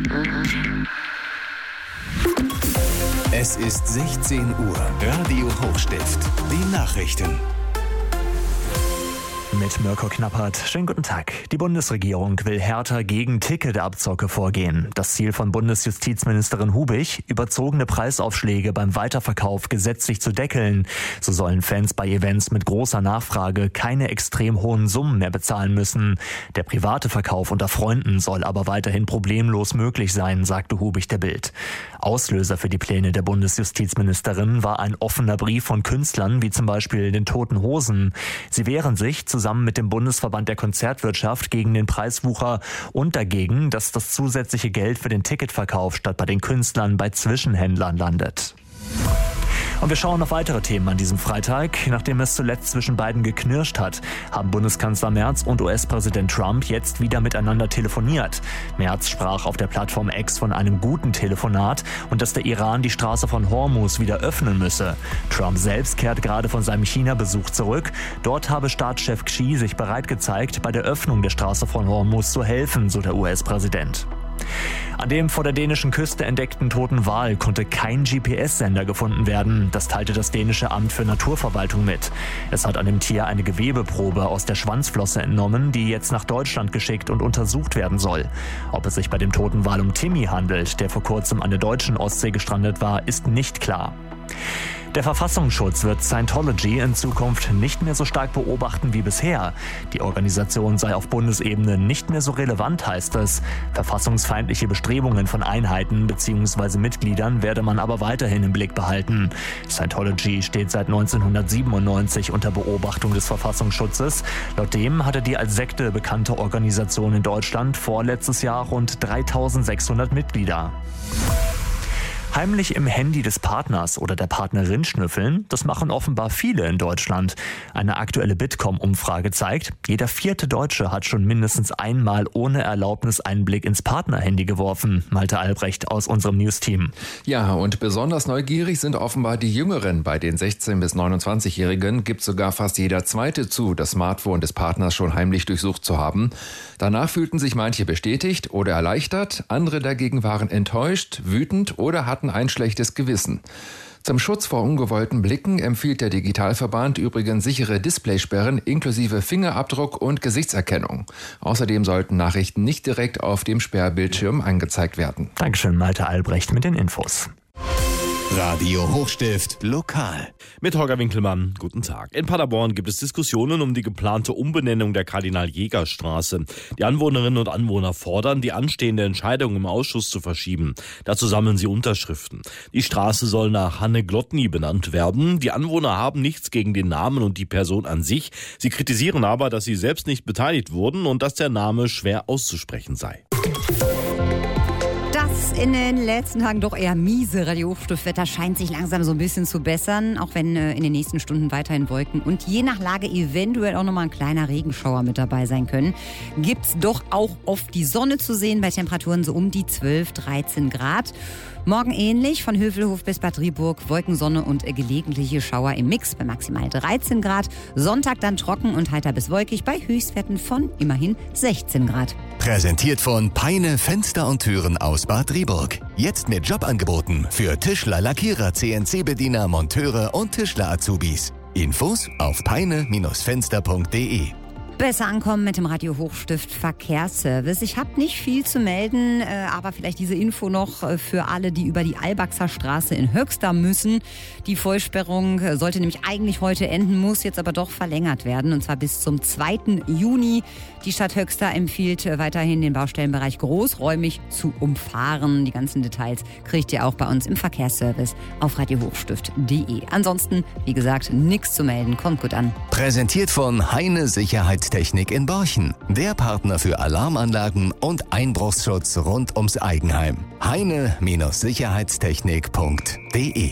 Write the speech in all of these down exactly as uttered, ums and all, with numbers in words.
Es ist sechzehn Uhr. Radio Hochstift. Die Nachrichten. Mit Mirko Knappert. Schönen guten Tag. Die Bundesregierung will härter gegen Ticketabzocke vorgehen. Das Ziel von Bundesjustizministerin Hubig, überzogene Preisaufschläge beim Weiterverkauf gesetzlich zu deckeln. So sollen Fans bei Events mit großer Nachfrage keine extrem hohen Summen mehr bezahlen müssen. Der private Verkauf unter Freunden soll aber weiterhin problemlos möglich sein, sagte Hubig der Bild. Auslöser für die Pläne der Bundesjustizministerin war ein offener Brief von Künstlern, wie zum Beispiel den Toten Hosen. Sie wehren sich zusammen mit dem Bundesverband der Konzertwirtschaft gegen den Preiswucher und dagegen, dass das zusätzliche Geld für den Ticketverkauf statt bei den Künstlern bei Zwischenhändlern landet. Und wir schauen auf weitere Themen an diesem Freitag. Nachdem es zuletzt zwischen beiden geknirscht hat, haben Bundeskanzler Merz und U S-Präsident Trump jetzt wieder miteinander telefoniert. Merz sprach auf der Plattform X von einem guten Telefonat und dass der Iran die Straße von Hormuz wieder öffnen müsse. Trump selbst kehrt gerade von seinem China-Besuch zurück. Dort habe Staatschef Xi sich bereit gezeigt, bei der Öffnung der Straße von Hormuz zu helfen, so der U S-Präsident. An dem vor der dänischen Küste entdeckten toten Wal konnte kein G P S-Sender gefunden werden. Das teilte das dänische Amt für Naturverwaltung mit. Es hat an dem Tier eine Gewebeprobe aus der Schwanzflosse entnommen, die jetzt nach Deutschland geschickt und untersucht werden soll. Ob es sich bei dem toten Wal um Timmy handelt, der vor kurzem an der deutschen Ostsee gestrandet war, ist nicht klar. Der Verfassungsschutz wird Scientology in Zukunft nicht mehr so stark beobachten wie bisher. Die Organisation sei auf Bundesebene nicht mehr so relevant, heißt es. Verfassungsfeindliche Bestrebungen von Einheiten bzw. Mitgliedern werde man aber weiterhin im Blick behalten. Scientology steht seit neunzehnhundertsiebenundneunzig unter Beobachtung des Verfassungsschutzes. Laut dem hatte die als Sekte bekannte Organisation in Deutschland vorletztes Jahr rund dreitausendsechshundert Mitglieder. Heimlich im Handy des Partners oder der Partnerin schnüffeln, das machen offenbar viele in Deutschland. Eine aktuelle Bitkom-Umfrage zeigt, jeder vierte Deutsche hat schon mindestens einmal ohne Erlaubnis einen Blick ins Partnerhandy geworfen. Malte Albrecht aus unserem News-Team. Ja, und besonders neugierig sind offenbar die Jüngeren. Bei den sechzehn- bis neunundzwanzigjährigen gibt sogar fast jeder Zweite zu, das Smartphone des Partners schon heimlich durchsucht zu haben. Danach fühlten sich manche bestätigt oder erleichtert, andere dagegen waren enttäuscht, wütend oder hatten ein schlechtes Gewissen. Zum Schutz vor ungewollten Blicken empfiehlt der Digitalverband übrigens sichere Displaysperren inklusive Fingerabdruck und Gesichtserkennung. Außerdem sollten Nachrichten nicht direkt auf dem Sperrbildschirm angezeigt werden. Dankeschön, Malte Albrecht mit den Infos. Radio Hochstift lokal. Mit Holger Winkelmann, guten Tag. In Paderborn gibt es Diskussionen um die geplante Umbenennung der Kardinal-Jäger-Straße. Die Anwohnerinnen und Anwohner fordern, die anstehende Entscheidung im Ausschuss zu verschieben. Dazu sammeln sie Unterschriften. Die Straße soll nach Hanne Glotny benannt werden. Die Anwohner haben nichts gegen den Namen und die Person an sich. Sie kritisieren aber, dass sie selbst nicht beteiligt wurden und dass der Name schwer auszusprechen sei. Das in den letzten Tagen doch eher miese Radio Hochstiftwetter scheint sich langsam so ein bisschen zu bessern, auch wenn äh, in den nächsten Stunden weiterhin Wolken und je nach Lage eventuell auch nochmal ein kleiner Regenschauer mit dabei sein können. Gibt's doch auch oft die Sonne zu sehen bei Temperaturen so um die zwölf, dreizehn Grad. Morgen ähnlich, von Hövelhof bis Bad Driburg, Wolkensonne und gelegentliche Schauer im Mix bei maximal dreizehn Grad. Sonntag dann trocken und heiter bis wolkig bei Höchstwerten von immerhin sechzehn Grad. Präsentiert von Peine Fenster und Türen aus Bad Driburg. Jetzt mit Jobangeboten für Tischler, Lackierer, C N C-Bediener, Monteure und Tischler-Azubis. Infos auf peine Fenster punkt de. Besser ankommen mit dem Radio Hochstift Verkehrsservice. Ich habe nicht viel zu melden, äh, aber vielleicht diese Info noch äh, für alle, die über die Albachser Straße in Höxter müssen. Die Vollsperrung äh, sollte nämlich eigentlich heute enden, muss jetzt aber doch verlängert werden, und zwar bis zum zweiten Juni. Die Stadt Höxter empfiehlt äh, weiterhin den Baustellenbereich großräumig zu umfahren. Die ganzen Details kriegt ihr auch bei uns im Verkehrsservice auf radio hochstift punkt de. Ansonsten, wie gesagt, nichts zu melden. Kommt gut an. Präsentiert von Heine Sicherheitstechnik in Borchen. Der Partner für Alarmanlagen und Einbruchsschutz rund ums Eigenheim. heine Sicherheitstechnik punkt de.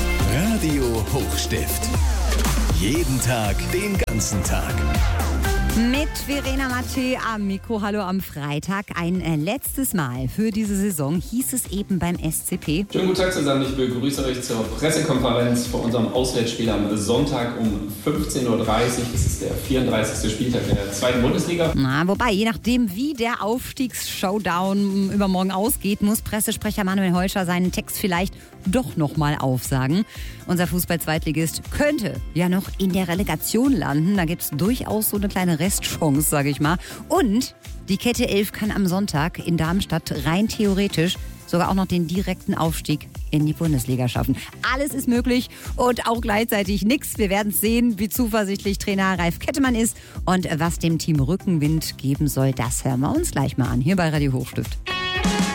Radio Hochstift. Jeden Tag, den ganzen Tag. Mit Verena Matthä am Mikro. Hallo am Freitag. Ein äh, letztes Mal für diese Saison hieß es eben beim S C P. Schönen guten Tag zusammen. Ich begrüße euch zur Pressekonferenz vor unserem Auswärtsspiel am Sonntag um fünfzehn Uhr dreißig. Das ist der vierunddreißigste Spieltag in der zweiten Bundesliga. Na, wobei, je nachdem, wie der Aufstiegs-Showdown übermorgen ausgeht, muss Pressesprecher Manuel Heuscher seinen Text vielleicht doch nochmal aufsagen. Unser Fußball-Zweitligist könnte ja noch in der Relegation landen. Da gibt es durchaus so eine kleine Restchance, sage ich mal. Und die Kette elf kann am Sonntag in Darmstadt rein theoretisch sogar auch noch den direkten Aufstieg in die Bundesliga schaffen. Alles ist möglich und auch gleichzeitig nichts. Wir werden sehen, wie zuversichtlich Trainer Ralf Kettemann ist und was dem Team Rückenwind geben soll. Das hören wir uns gleich mal an, hier bei Radio Hochstift.